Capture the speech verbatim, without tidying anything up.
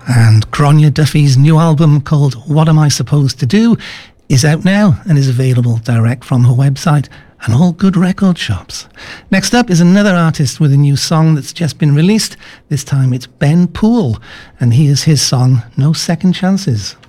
And Gráinne Duffy's new album called What Am I Supposed to Do is out now and is available direct from her website and all good record shops. Next up is another artist with a new song that's just been released. This time it's Ben Poole, and here's his song No Second Chances.